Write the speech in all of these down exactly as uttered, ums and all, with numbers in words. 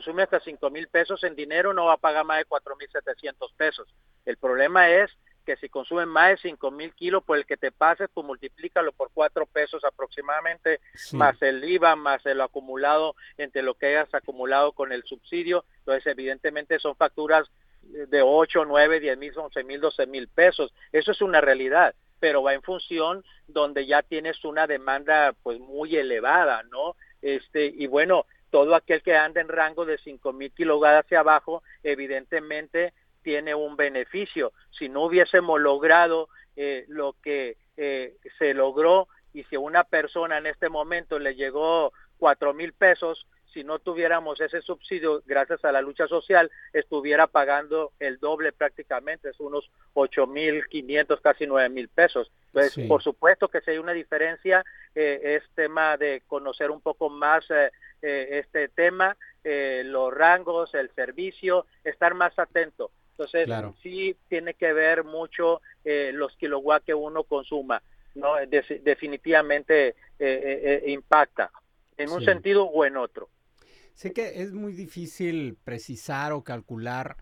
consume hasta cinco mil pesos en dinero no va a pagar más de cuatro mil setecientos pesos. El problema es que si consumen más de cinco mil kilos, pues el que te pase, tú multiplícalo por cuatro pesos aproximadamente, Sí, más el I V A, más el acumulado entre lo que hayas acumulado con el subsidio. Entonces, evidentemente son facturas de ocho, nueve, diez mil, once mil, doce mil pesos. Eso es una realidad, pero va en función donde ya tienes una demanda pues muy elevada, ¿no? Este, y bueno, todo aquel que anda en rango de cinco mil kilowatts hacia abajo, evidentemente tiene un beneficio. Si no hubiésemos logrado eh, lo que eh, se logró, y si a una persona en este momento le llegó cuatro mil pesos, si no tuviéramos ese subsidio, gracias a la lucha social, estuviera pagando el doble prácticamente, es unos ocho mil quinientos, casi nueve mil pesos. Entonces, sí, por supuesto que si hay una diferencia, eh, es tema de conocer un poco más eh, eh, este tema, eh, los rangos, el servicio, estar más atento. Entonces, claro, sí tiene que ver mucho eh, los kilowatts que uno consuma, ¿no? De- definitivamente eh, eh, eh, impacta en un sí. sentido o en otro. Sé que es muy difícil precisar o calcular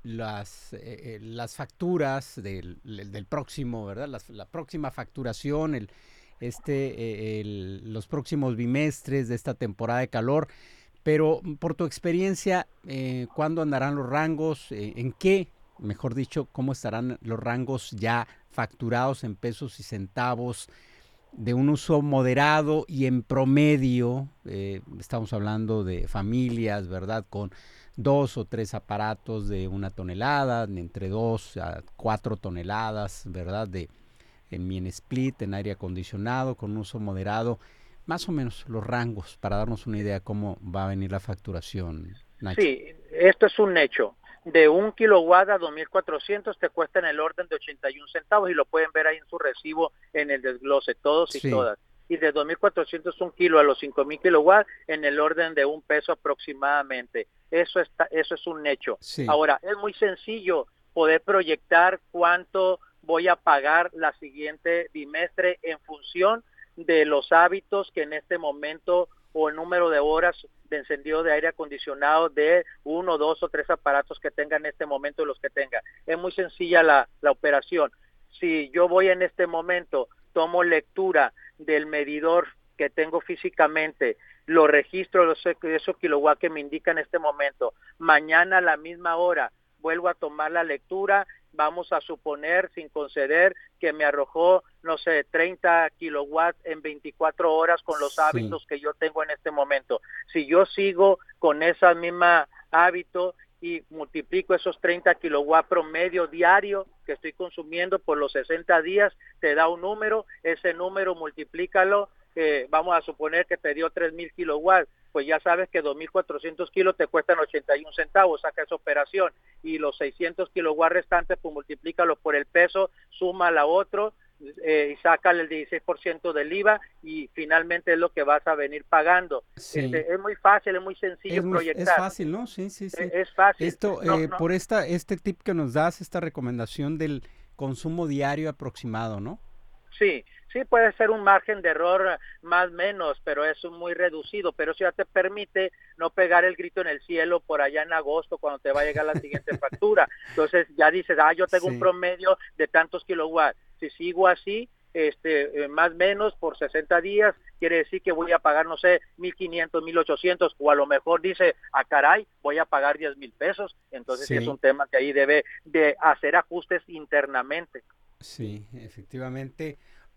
las, eh, eh, las facturas del, del próximo, ¿verdad? Las- la próxima facturación, el, este, eh, el- los próximos bimestres de esta temporada de calor. Pero por tu experiencia, eh, ¿cuándo andarán los rangos? Eh, ¿En qué, mejor dicho, cómo estarán los rangos ya facturados en pesos y centavos de un uso moderado y en promedio? Eh, estamos hablando de familias, ¿verdad? Con dos o tres aparatos de una tonelada, entre dos a cuatro toneladas, ¿verdad? De en mini split, en aire acondicionado, con uso moderado, más o menos los rangos para darnos una idea cómo va a venir la facturación, Nacho. Sí, esto es un hecho. De un kilowatt a dos mil cuatrocientos te cuesta en el orden de ochenta y un centavos y lo pueden ver ahí en su recibo en el desglose, todos y Sí, todas. Y de dos mil cuatrocientos un kilo a los cinco mil kilowatts en el orden de un peso aproximadamente. Eso, está, eso es un hecho. sí, Ahora, es muy sencillo poder proyectar cuánto voy a pagar la siguiente bimestre en función de los hábitos que en este momento o el número de horas de encendido de aire acondicionado de uno, dos o tres aparatos que tenga en este momento, los que tenga. Es muy sencilla la, la operación. Si yo voy en este momento, tomo lectura del medidor que tengo físicamente, lo registro, los, esos kilowatts que me indica en este momento, mañana a la misma hora vuelvo a tomar la lectura, vamos a suponer, sin conceder, que me arrojó, no sé, treinta kilowatts en veinticuatro horas con los sí, hábitos que yo tengo en este momento. Si yo sigo con esa misma hábito y multiplico esos treinta kilowatts promedio diario que estoy consumiendo por los sesenta días, te da un número, ese número multiplícalo, eh, vamos a suponer que te dio tres mil kilowatts, pues ya sabes que dos mil cuatrocientos kilos te cuestan ochenta y un centavos, saca esa operación, y los seiscientos kilowatts restantes, pues multiplícalos por el peso, suma la otro, eh, y sácale el dieciséis por ciento del I V A, y finalmente es lo que vas a venir pagando. sí. Este, es muy fácil, es muy sencillo Es, muy, es proyectar, fácil, ¿no? Sí, sí, es, sí. es fácil. Esto, No, eh, no, por esta, este tip que nos das, esta recomendación del consumo diario aproximado, ¿no? sí, sí puede ser un margen de error más o menos, pero es muy reducido, pero eso ya te permite no pegar el grito en el cielo por allá en agosto cuando te va a llegar la siguiente factura. Entonces ya dices, ah, yo tengo un Sí, promedio de tantos kilowatts. Si sigo así, este, eh, más o menos por sesenta días, quiere decir que voy a pagar, no sé, mil quinientos, mil ochocientos, o a lo mejor dice, ah, caray, voy a pagar diez mil pesos. Entonces sí es sí, un tema que ahí debe de hacer ajustes internamente. sí, efectivamente.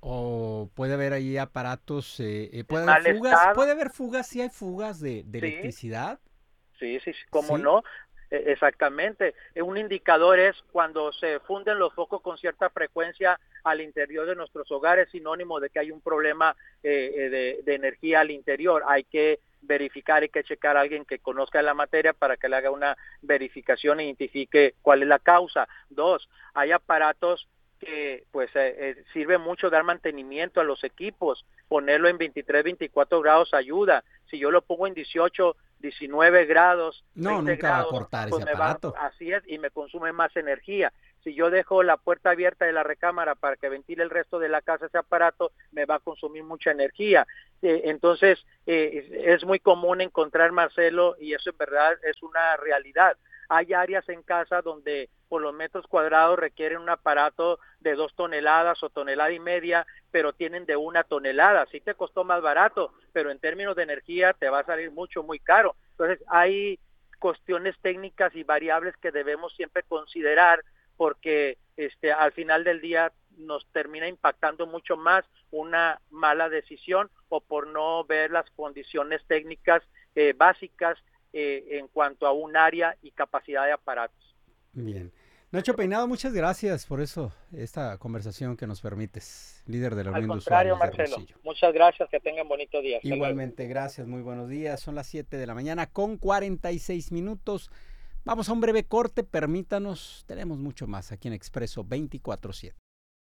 O puede haber ahí aparatos, eh, eh, En puede haber mal fugas, estado, puede haber fugas, sí hay fugas de, de sí, electricidad, sí, sí, sí, cómo sí, no. E- Exactamente. Eh, Un indicador es cuando se funden los focos con cierta frecuencia al interior de nuestros hogares, sinónimo de que hay un problema eh, eh, de, de energía al interior. Hay que verificar, hay que checar a alguien que conozca la materia para que le haga una verificación e identifique cuál es la causa. Dos, hay aparatos que pues eh, eh, sirve mucho dar mantenimiento a los equipos, ponerlo en veintitrés, veinticuatro grados ayuda. Si yo lo pongo en dieciocho, diecinueve grados, no, nunca grados, va a cortar pues ese me va, aparato. así es, y me consume más energía. Si yo dejo la puerta abierta de la recámara para que ventile el resto de la casa ese aparato, me va a consumir mucha energía. Eh, entonces, eh, es muy común encontrar, Marcelo, y eso en verdad es una realidad. Hay áreas en casa donde por los metros cuadrados requieren un aparato de dos toneladas o tonelada y media, pero tienen de una tonelada. Sí te costó más barato, pero en términos de energía te va a salir mucho, muy caro. Entonces, hay cuestiones técnicas y variables que debemos siempre considerar, porque este al final del día nos termina impactando mucho más una mala decisión o por no ver las condiciones técnicas eh, básicas eh, en cuanto a un área y capacidad de aparatos. Bien. Nacho Peinado, muchas gracias por eso, esta conversación que nos permites, líder de la Unión de Usuarios de Hermosillo. Muchas gracias, que tengan bonito día. Hasta Igualmente, luego. Gracias, muy buenos días. Son las siete de la mañana con cuarenta y seis minutos. Vamos a un breve corte, permítanos, tenemos mucho más aquí en Expreso veinticuatro siete.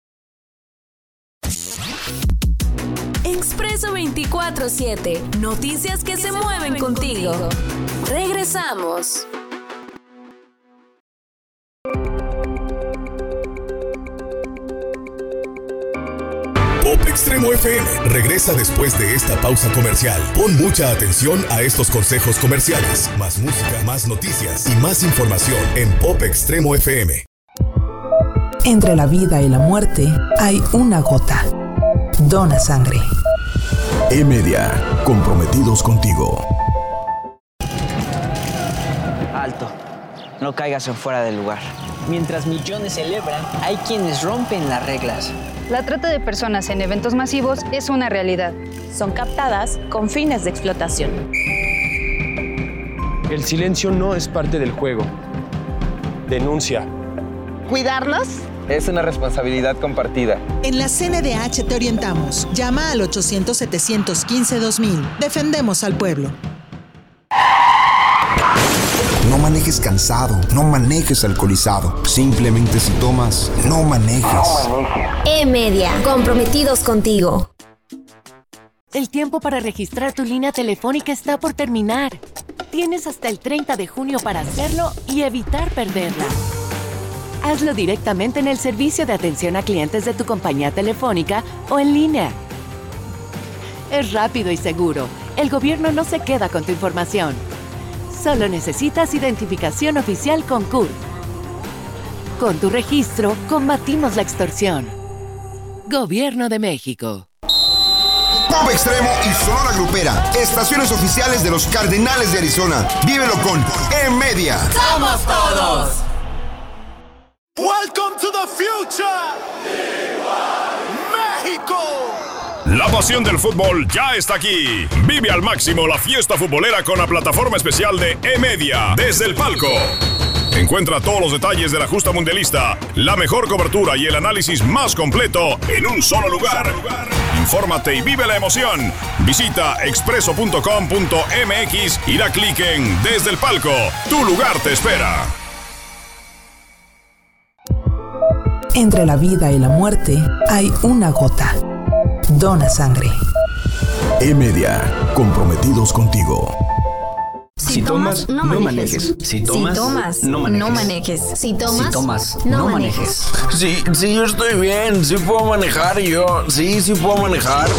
Expreso veinticuatro siete, noticias que, que se, se mueven, mueven contigo. contigo. Regresamos. Pop Extremo F M regresa después de esta pausa comercial. Pon mucha atención a estos consejos comerciales. Más música, más noticias y más información en Pop Extremo F M. Entre la vida y la muerte hay una gota. Dona sangre. E-Media, comprometidos contigo. Alto, no caigas en fuera del lugar. Mientras millones celebran, hay quienes rompen las reglas. La trata de personas en eventos masivos es una realidad. Son captadas con fines de explotación. El silencio no es parte del juego. Denuncia. ¿Cuidarlos? Es una responsabilidad compartida. En la C N D H te orientamos. Llama al ochocientos, setecientos quince, dos mil. Defendemos al pueblo. No manejes cansado, no manejes alcoholizado. Simplemente si tomas, no manejes. No manejes. E-Media, comprometidos contigo. El tiempo para registrar tu línea telefónica está por terminar. Tienes hasta el treinta de junio para hacerlo y evitar perderla. Hazlo directamente en el servicio de atención a clientes de tu compañía telefónica o en línea. Es rápido y seguro. El gobierno no se queda con tu información. Solo necesitas identificación oficial con C U R. Con tu registro, combatimos la extorsión. Gobierno de México. Pop Extremo y Sonora Grupera, estaciones oficiales de los Cardenales de Arizona. Vívelo con E-Media. ¡Somos todos! Welcome to the future. México. La pasión del fútbol ya está aquí. Vive al máximo la fiesta futbolera con la plataforma especial de E-Media desde el palco. Encuentra todos los detalles de la justa mundialista, la mejor cobertura y el análisis más completo en un solo lugar. Infórmate y vive la emoción. Visita expreso punto com punto m x y da clic en Desde el Palco. Tu lugar te espera. Entre la vida y la muerte hay una gota. Dona sangre. E-Media, comprometidos contigo. Si, si tomas, tomas, no manejes. manejes. Si tomas, si tomas no, manejes. no manejes. Si tomas, si tomas no, no manejes. Sí, sí, yo estoy bien. Sí puedo manejar yo. Sí, sí puedo manejar.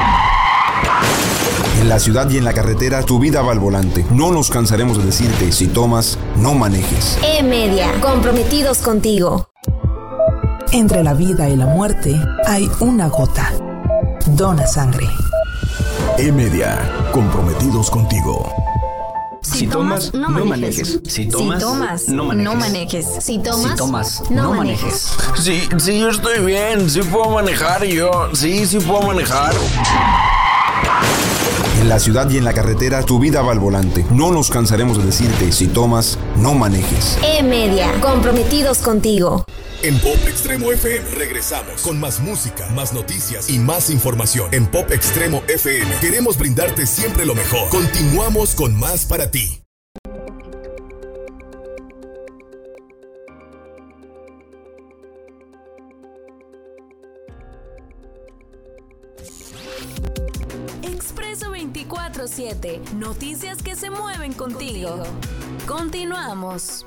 En la ciudad y en la carretera, tu vida va al volante. No nos cansaremos de decirte, si tomas, no manejes. E-Media, comprometidos contigo. Entre la vida y la muerte hay una gota. Dona sangre. E-Media, comprometidos contigo. Si, si tomas, tomas, no manejes. manejes. Si tomas, si tomas no, manejes. no manejes. Si tomas, si tomas no, no manejes. manejes. Sí, sí, yo estoy bien. Sí puedo manejar yo. Sí, sí puedo manejar. En la ciudad y en la carretera, tu vida va al volante. No nos cansaremos de decirte, si tomas, no manejes. E-Media, comprometidos contigo. En Pop Extremo F M regresamos con más música, más noticias y más información. En Pop Extremo F M queremos brindarte siempre lo mejor. Continuamos con más para ti. Expreso veinticuatro veinticuatro siete. Noticias que se mueven contigo. Continuamos.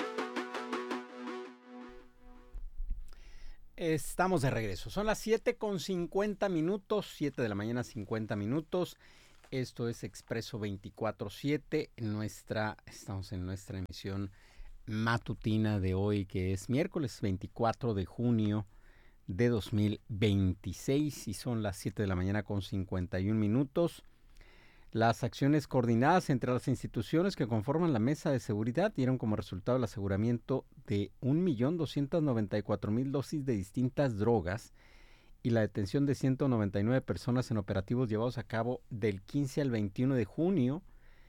Estamos de regreso. Son las siete con cincuenta minutos, siete de la mañana, cincuenta minutos. Esto es Expreso veinticuatro siete. Nuestra, estamos en nuestra emisión matutina de hoy, que es miércoles veinticuatro de junio de dos mil veintiséis, y son las siete de la mañana con cincuenta y un minutos. Las acciones coordinadas entre las instituciones que conforman la mesa de seguridad dieron como resultado el aseguramiento de un millón doscientas noventa y cuatro mil dosis de distintas drogas y la detención de ciento noventa y nueve personas en operativos llevados a cabo del quince al veintiuno de junio.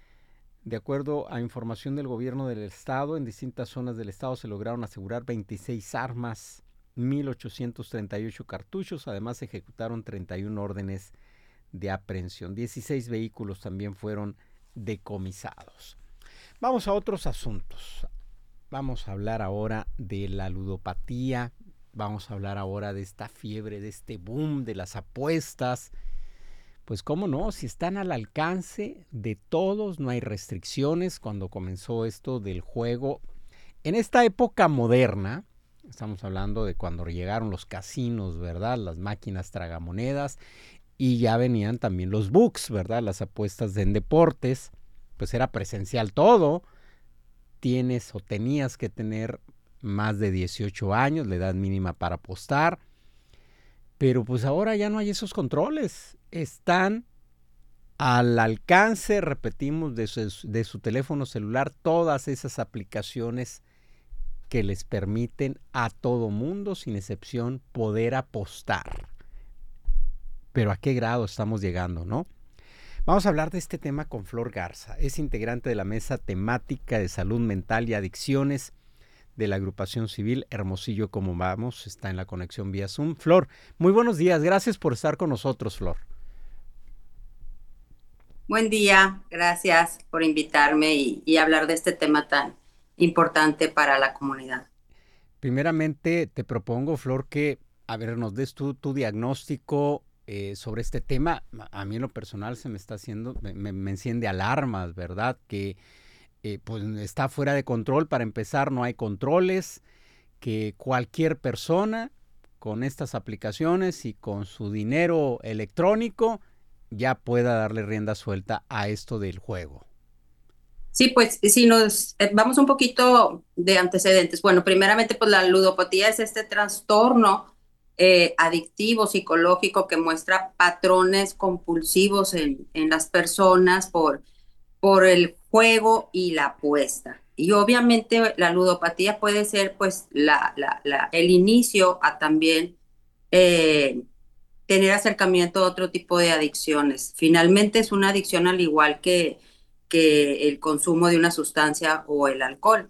De acuerdo a información del gobierno del estado, en distintas zonas del estado se lograron asegurar veintiséis armas, mil ochocientos treinta y ocho cartuchos, además se ejecutaron treinta y una órdenes de aprehensión. dieciséis vehículos también fueron decomisados. Vamos a otros asuntos. Vamos a hablar ahora de la ludopatía. Vamos a hablar ahora de esta fiebre, de este boom de las apuestas. Pues cómo no, si están al alcance de todos, no hay restricciones. Cuando comenzó esto del juego, en esta época moderna, estamos hablando de cuando llegaron los casinos, ¿verdad? Las máquinas tragamonedas. Y ya venían también los books, ¿verdad? Las apuestas en deportes, pues era presencial todo. Tienes o tenías que tener más de dieciocho años, la edad mínima para apostar. Pero pues ahora ya no hay esos controles. Están al alcance, repetimos, de su, de su teléfono celular, todas esas aplicaciones que les permiten a todo mundo, sin excepción, poder apostar. Pero ¿a qué grado estamos llegando, no? Vamos a hablar de este tema con Flor Garza. Es integrante de la Mesa Temática de Salud Mental y Adicciones de la agrupación civil Hermosillo Como Vamos. Está en la conexión vía Zoom. Flor, muy buenos días. Gracias por estar con nosotros, Flor. Buen día. Gracias por invitarme y, y hablar de este tema tan importante para la comunidad. Primeramente, te propongo, Flor, que, a ver, nos des tu, tu diagnóstico Eh, sobre este tema. A mí en lo personal se me está haciendo, me, me enciende alarmas, ¿verdad? Que eh, pues está fuera de control. Para empezar, no hay controles, que cualquier persona con estas aplicaciones y con su dinero electrónico ya pueda darle rienda suelta a esto del juego. Sí, pues si nos eh, vamos un poquito de antecedentes. Bueno, primeramente, pues la ludopatía es este trastorno Eh, adictivo, psicológico, que muestra patrones compulsivos en, en las personas por, por el juego y la apuesta. Y obviamente la ludopatía puede ser pues la, la, la, el inicio a también eh, tener acercamiento a otro tipo de adicciones. Finalmente es una adicción al igual que, que el consumo de una sustancia o el alcohol.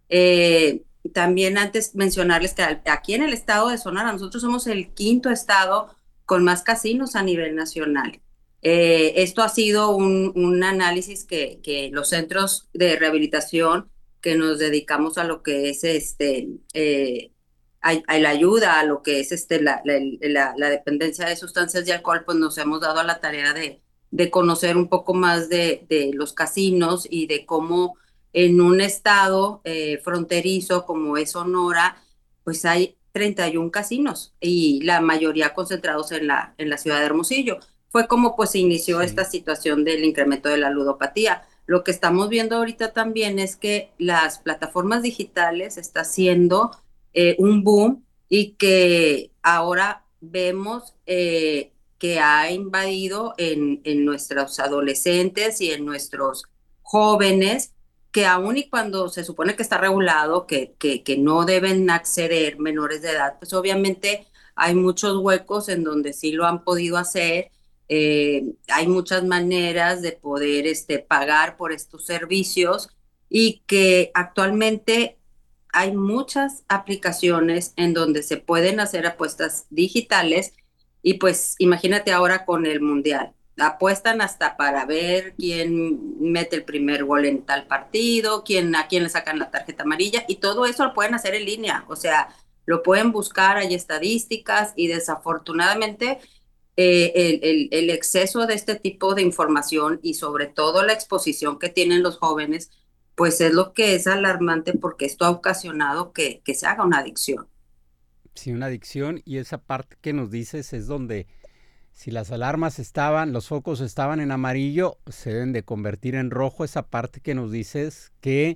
Eh, También antes mencionarles que aquí en el estado de Sonora nosotros somos el quinto estado con más casinos a nivel nacional. Eh, esto ha sido un, un análisis que, que los centros de rehabilitación que nos dedicamos a lo que es este, eh, a, a la ayuda, a lo que es este, la, la, la, la dependencia de sustancias de alcohol, pues nos hemos dado a la tarea de, de conocer un poco más de, de los casinos y de cómo en un estado eh, fronterizo como es Sonora, pues hay treinta y uno casinos y la mayoría concentrados en la, en la ciudad de Hermosillo. Fue como pues se inició sí. esta situación del incremento de la ludopatía. Lo que estamos viendo ahorita también es que las plataformas digitales está haciendo eh, un boom y que ahora vemos eh, que ha invadido en, en nuestros adolescentes y en nuestros jóvenes, que aún y cuando se supone que está regulado, que, que, que no deben acceder menores de edad, pues obviamente hay muchos huecos en donde sí lo han podido hacer. Eh, hay muchas maneras de poder este, pagar por estos servicios y que actualmente hay muchas aplicaciones en donde se pueden hacer apuestas digitales y pues imagínate ahora con el Mundial. Apuestan hasta para ver quién mete el primer gol en tal partido, quién, a quién le sacan la tarjeta amarilla y todo eso lo pueden hacer en línea. O sea, lo pueden buscar, hay estadísticas y desafortunadamente eh, el, el, el exceso de este tipo de información y sobre todo la exposición que tienen los jóvenes, pues es lo que es alarmante porque esto ha ocasionado que, que se haga una adicción. Sí, una adicción, y esa parte que nos dices es donde si las alarmas estaban, los focos estaban en amarillo, se deben de convertir en rojo. Esa parte que nos dices que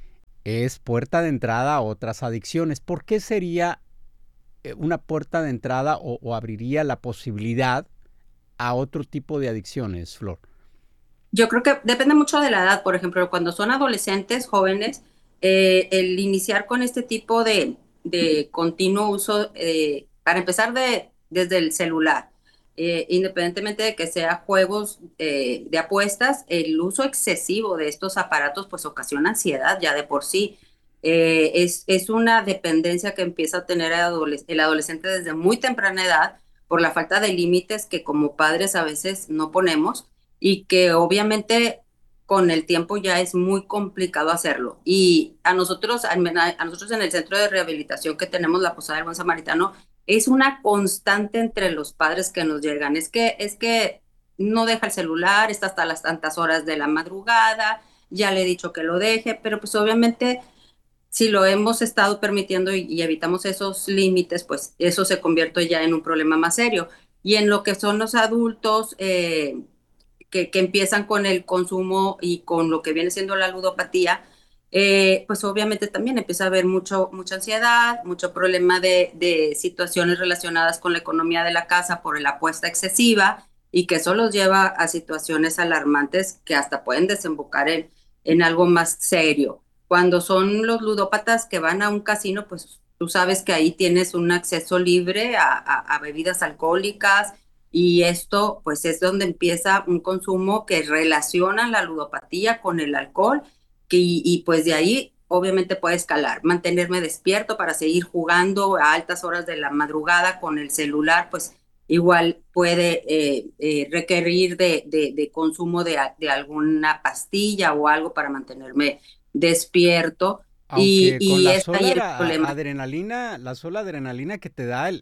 es puerta de entrada a otras adicciones. ¿Por qué sería una puerta de entrada o, o abriría la posibilidad a otro tipo de adicciones, Flor? Yo creo que depende mucho de la edad. Por ejemplo, cuando son adolescentes, jóvenes, eh, el iniciar con este tipo de, de continuo uso, eh, para empezar de, desde el celular, eh, independientemente de que sea juegos eh, de apuestas, el uso excesivo de estos aparatos pues ocasiona ansiedad ya de por sí. Eh, es, es una dependencia que empieza a tener el, adoles- el adolescente desde muy temprana edad por la falta de límites que como padres a veces no ponemos y que obviamente con el tiempo ya es muy complicado hacerlo. Y a nosotros, a nosotros en el centro de rehabilitación que tenemos, la Posada del Buen Samaritano, es una constante entre los padres que nos llegan. Es que, es que no deja el celular, está hasta las tantas horas de la madrugada, ya le he dicho que lo deje, pero pues obviamente si lo hemos estado permitiendo y, y evitamos esos límites, pues eso se convierte ya en un problema más serio. Y en lo que son los adultos, eh, que, que empiezan con el consumo y con lo que viene siendo la ludopatía, eh, pues obviamente también empieza a haber mucho, mucha ansiedad, mucho problema de, de situaciones relacionadas con la economía de la casa por la apuesta excesiva y que eso los lleva a situaciones alarmantes que hasta pueden desembocar en, en algo más serio. Cuando son los ludópatas que van a un casino, pues tú sabes que ahí tienes un acceso libre a, a, a bebidas alcohólicas, y esto pues es donde empieza un consumo que relaciona la ludopatía con el alcohol que, y, y pues de ahí obviamente puede escalar. Mantenerme despierto para seguir jugando a altas horas de la madrugada con el celular, pues igual puede eh, eh, requerir de, de, de consumo de, de alguna pastilla o algo para mantenerme despierto. Aunque y, con y la es ahí el sola problema. adrenalina, la sola adrenalina que te da el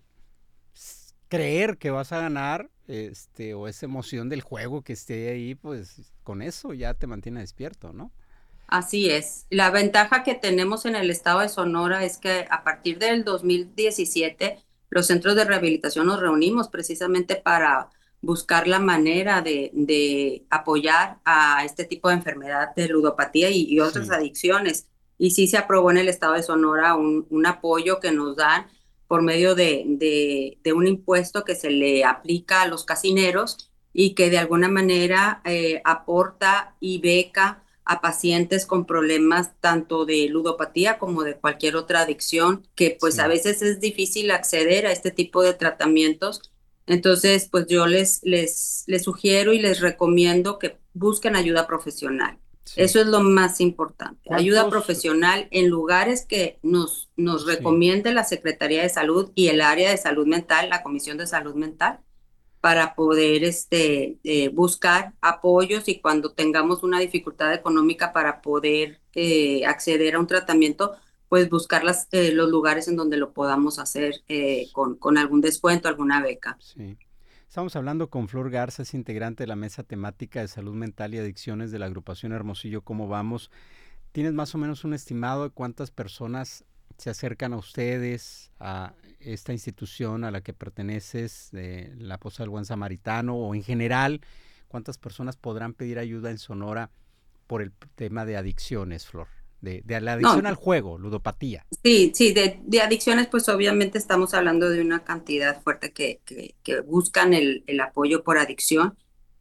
creer que vas a ganar, este, o esa emoción del juego que esté ahí, pues con eso ya te mantiene despierto, ¿no? Así es. La ventaja que tenemos en el estado de Sonora es que a partir del dos mil diecisiete los centros de rehabilitación nos reunimos precisamente para buscar la manera de, de apoyar a este tipo de enfermedad de ludopatía y, y otras sí. adicciones. Y sí se aprobó en el estado de Sonora un, un apoyo que nos dan por medio de, de, de un impuesto que se le aplica a los casineros y que de alguna manera eh, aporta y beca a pacientes con problemas tanto de ludopatía como de cualquier otra adicción, que pues sí. a veces es difícil acceder a este tipo de tratamientos. Entonces, pues yo les, les, les sugiero y les recomiendo que busquen ayuda profesional. Sí. Eso es lo más importante. Ayuda profesional en lugares que nos, nos sí. recomiende la Secretaría de Salud y el área de salud mental, la Comisión de Salud Mental, para poder este, eh, buscar apoyos y cuando tengamos una dificultad económica para poder eh, acceder a un tratamiento, pues buscar las, eh, los lugares en donde lo podamos hacer eh, con, con algún descuento, alguna beca. Sí. Estamos hablando con Flor Garza, es integrante de la Mesa Temática de Salud Mental y Adicciones de la agrupación Hermosillo. ¿Cómo vamos? ¿Tienes más o menos un estimado de cuántas personas se acercan a ustedes, a esta institución a la que perteneces, de la Posada del Buen Samaritano, o en general, cuántas personas podrán pedir ayuda en Sonora por el tema de adicciones, Flor? De, de la adicción no. al juego, ludopatía. Sí, sí, de, de adicciones, pues obviamente estamos hablando de una cantidad fuerte que, que, que buscan el, el apoyo por adicción.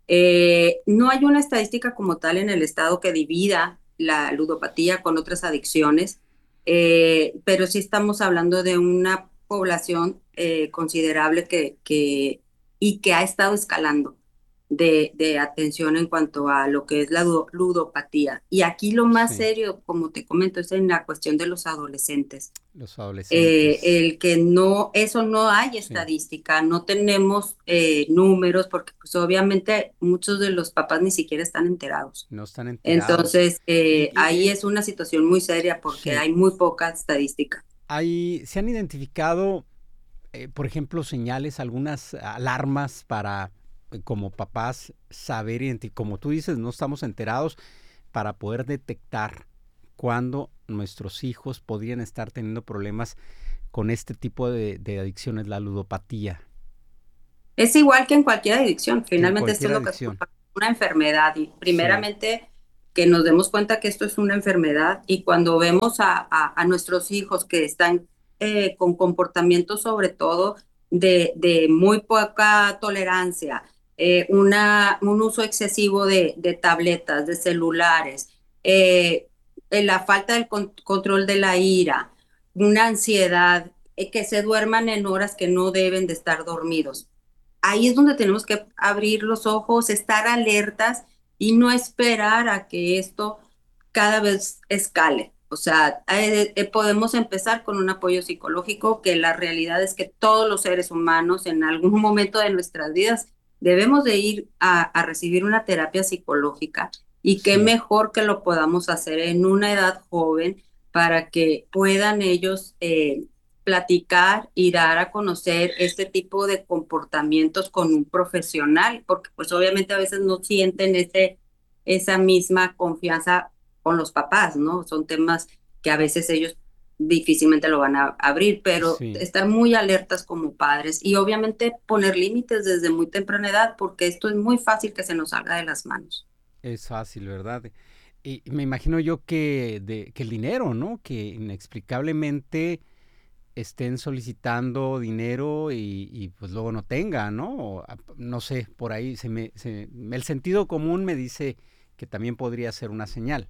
Eh, no hay una estadística como tal en el estado que divida la ludopatía con otras adicciones, eh, pero sí estamos hablando de una población eh, considerable que, que, y que ha estado escalando de, de atención en cuanto a lo que es la ludopatía. Y aquí lo más sí. serio, como te comento, es en la cuestión de los adolescentes. Los adolescentes. Eh, el que no, eso no hay estadística, sí. no tenemos eh, números, porque pues obviamente muchos de los papás ni siquiera están enterados. No están enterados. Entonces, eh, y, y, ahí es una situación muy seria porque sí. hay muy poca estadística. Hay, se han identificado eh, por ejemplo, señales, algunas alarmas para, eh, como papás, saber identificar, como tú dices, no estamos enterados, para poder detectar cuándo nuestros hijos podrían estar teniendo problemas con este tipo de, de adicciones, la ludopatía? Es igual que en cualquier adicción. Finalmente esto es lo que es una enfermedad. Y primeramente sí. que nos demos cuenta que esto es una enfermedad, y cuando vemos a, a, a nuestros hijos que están eh, con comportamientos sobre todo de, de muy poca tolerancia, eh, una, un uso excesivo de, de tabletas, de celulares, eh, la falta del con, control de la ira, una ansiedad, eh, que se duerman en horas que no deben de estar dormidos. Ahí es donde tenemos que abrir los ojos, estar alertas y no esperar a que esto cada vez escale. O sea, eh, eh, podemos empezar con un apoyo psicológico, que la realidad es que todos los seres humanos en algún momento de nuestras vidas debemos de ir a, a recibir una terapia psicológica, y qué sí. mejor que lo podamos hacer en una edad joven para que puedan ellos eh, platicar y dar a conocer este tipo de comportamientos con un profesional, porque pues obviamente a veces no sienten ese, esa misma confianza con los papás, ¿no? Son temas que a veces ellos difícilmente lo van a abrir, pero sí. estar muy alertas como padres y obviamente poner límites desde muy temprana edad, porque esto es muy fácil que se nos salga de las manos. Es fácil, ¿verdad? Y me imagino yo que, de, que el dinero, ¿no? Que inexplicablemente estén solicitando dinero y, y pues luego no tengan, ¿no? O, no sé, por ahí se me, se, el sentido común me dice que también podría ser una señal.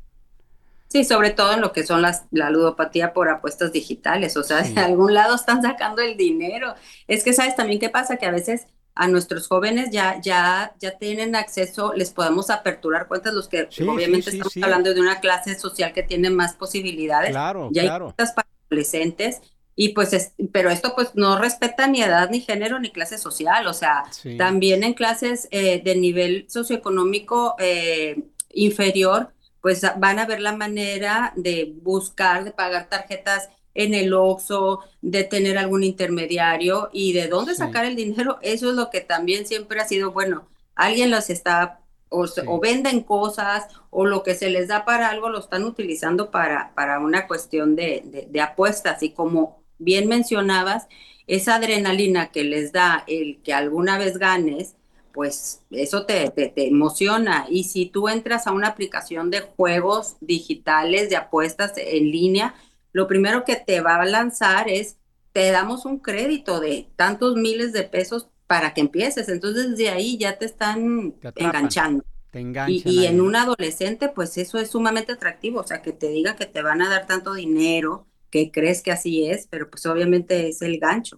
Sí, sobre todo en lo que son las, la ludopatía por apuestas digitales, o sea, sí. de algún lado están sacando el dinero. Es que, ¿sabes también qué pasa? Que a veces a nuestros jóvenes ya, ya, ya tienen acceso, les podemos aperturar cuentas, los que sí, obviamente sí, sí, estamos sí. hablando de una clase social que tiene más posibilidades. Claro, ya claro. hay cuentas para adolescentes. Y pues, es, pero esto pues no respeta ni edad, ni género, ni clase social, o sea, sí. también en clases eh, de nivel socioeconómico eh, inferior, pues van a ver la manera de buscar, de pagar tarjetas en el Oxxo, de tener algún intermediario y de dónde sí. sacar el dinero. Eso es lo que también siempre ha sido, bueno, alguien los está, o, sí. o venden cosas, o lo que se les da para algo lo están utilizando para, para una cuestión de, de, de apuestas, y como bien mencionabas, esa adrenalina que les da el que alguna vez ganes, pues eso te, te, te emociona. Y si tú entras a una aplicación de juegos digitales, de apuestas en línea, lo primero que te va a lanzar es, te damos un crédito de tantos miles de pesos para que empieces. Entonces desde ahí ya te están te enganchando. Te enganchan y, y en un adolescente, pues eso es sumamente atractivo. O sea, que te diga que te van a dar tanto dinero, que crees que así es, pero pues obviamente es el gancho.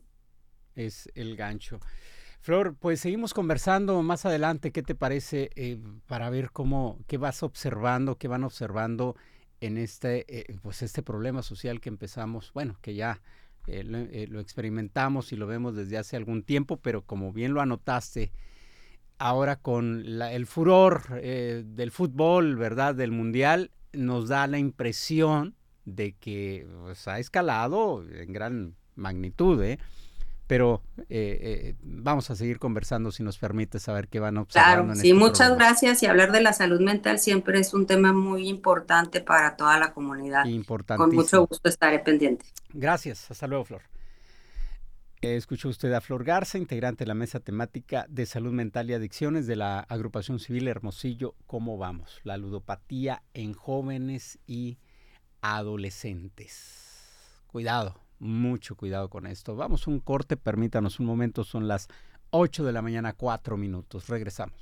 Es el gancho. Flor, pues seguimos conversando más adelante. ¿Qué te parece eh, para ver cómo, qué vas observando, qué van observando en este, eh, pues este problema social que empezamos, bueno, que ya eh, lo, eh, lo experimentamos y lo vemos desde hace algún tiempo, pero como bien lo anotaste, ahora con la, el furor eh, del fútbol, ¿verdad?, del mundial, nos da la impresión de que pues, ha escalado en gran magnitud, ¿eh? Pero eh, eh, vamos a seguir conversando, si nos permite, saber qué van observando. Claro, en sí, este muchas programa. Gracias. Y hablar de la salud mental siempre es un tema muy importante para toda la comunidad. Importantísimo. Con mucho gusto estaré pendiente. Gracias. Hasta luego, Flor. Eh, escuchó usted a Flor Garza, integrante de la Mesa Temática de Salud Mental y Adicciones de la Agrupación Civil Hermosillo. ¿Cómo vamos? La ludopatía en jóvenes y adolescentes. Cuidado. Mucho cuidado con esto. Vamos a un corte, permítanos un momento, son las ocho de la mañana, cuatro minutos. Regresamos.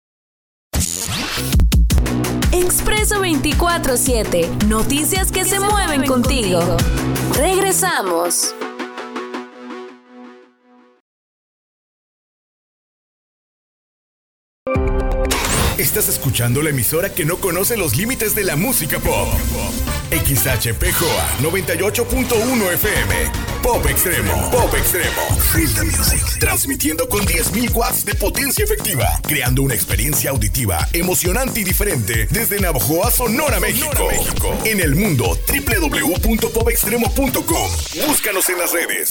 Expreso veinticuatro siete. Noticias que, que se, se mueven, mueven contigo. contigo. Regresamos. Estás escuchando la emisora que no conoce los límites de la música pop. X H P J A noventa y ocho punto uno F M. Pop Extremo. Pop Extremo. Feel the music. Transmitiendo con diez mil watts de potencia efectiva. Creando una experiencia auditiva emocionante y diferente desde Navojoa, Sonora, México. Sonora, México. En el mundo, doble u doble u doble u punto pop extremo punto com. Búscanos en las redes.